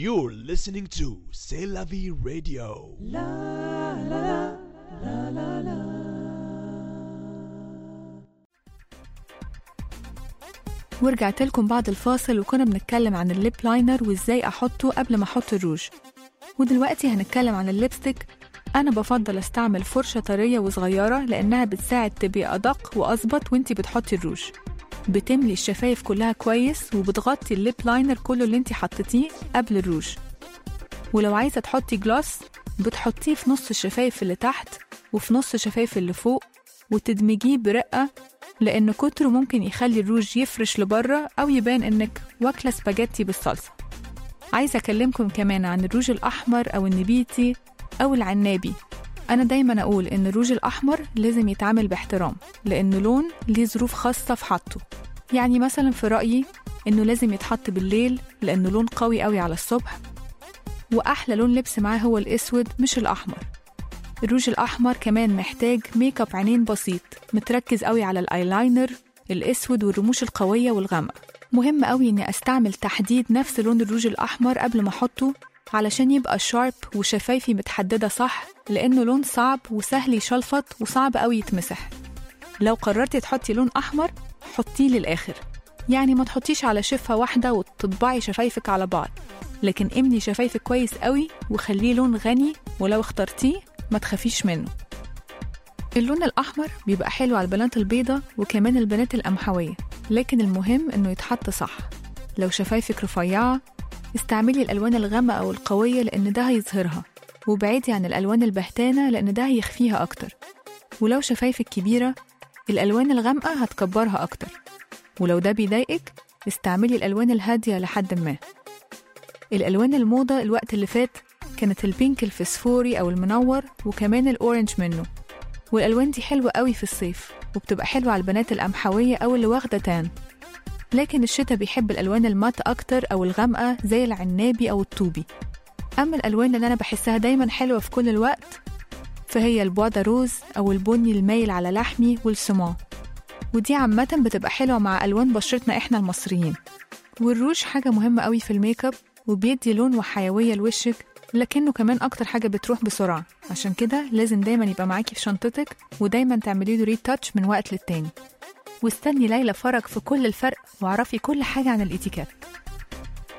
You're listening to C'est la vie radio. ورجعت لكم بعد الفاصل وكنا بنتكلم عن الليب لاينر وإزاي أحطه قبل ما أحط الروج. ودلوقتي هنتكلم عن الليبستيك. أنا بفضل أستعمل فرشة طرية وصغيرة لأنها بتساعد تبقى أدق وأظبط وانتي بتحطي الروج. بتملي الشفايف كلها كويس وبتغطي الليب لاينر كله اللي انتي حطيتيه قبل الروج. ولو عايزة تحطي جلاس بتحطيه في نص الشفايف اللي تحت وفي نص الشفايف اللي فوق وتدمجيه برقة، لأن كتره ممكن يخلي الروج يفرش لبره أو يبان إنك واكلة سباجيتي بالصلصة. عايزة أكلمكم كمان عن الروج الأحمر أو النبيتي أو العنابي. أنا دايما أقول إن الروج الأحمر لازم يتعامل باحترام لأنه لون ليه ظروف خاصة في حطه. يعني مثلا في رأيي إنه لازم يتحط بالليل لأنه لون قوي قوي على الصبح، وأحلى لون لبس معاه هو الأسود مش الأحمر. الروج الأحمر كمان محتاج ميك اب عينين بسيط متركز قوي على الآيلاينر الأسود والرموش القوية والغامقة. مهم قوي إني أستعمل تحديد نفس لون الروج الأحمر قبل ما أحطه علشان يبقى شارب وشفايفي متحددة صح، لأنه لون صعب وسهل يشلفط وصعب قوي يتمسح. لو قررتي تحطي لون أحمر حطيه للآخر، يعني ما تحطيش على شفة واحدة وتطبعي شفايفك على بعض، لكن املي شفايفك كويس قوي وخليه لون غني، ولو اخترتيه ما تخافيش منه. اللون الأحمر بيبقى حلو على البنات البيضة وكمان البنات القمحوية، لكن المهم إنه يتحط صح. لو شفايفك رفيعة استعملي الألوان الغامقة أو القوية لأن ده هيظهرها، وبعيدي عن الألوان البهتانة لأن ده هيخفيها أكتر. ولو شفايفك كبيرة الألوان الغامقة هتكبرها أكتر، ولو ده بيضايقك استعملي الألوان الهادية لحد ما. الألوان الموضة الوقت اللي فات كانت البينك الفسفوري أو المنور وكمان الأورنج منه، والألوان دي حلوة قوي في الصيف وبتبقى حلوة على البنات القمحوية أو اللي واخدة تان. لكن الشتاء بيحب الألوان المات أكتر أو الغامقة زي العنابي أو الطوبي. أما الألوان اللي أنا بحسها دايما حلوة في كل الوقت فهي البودا روز أو البني المايل على لحمي والسمان، ودي عامة بتبقى حلوة مع ألوان بشرتنا إحنا المصريين. والروج حاجة مهمة قوي في الميك اب وبيدي لون وحيوية لوشك، لكنه كمان أكتر حاجة بتروح بسرعة، عشان كده لازم دايما يبقى معاكي في شنطتك ودايما تعملي له ريتاتش من وقت للتاني. واستني ليلى فرج في كل الفرق واعرفي كل حاجة عن الاتيكيت.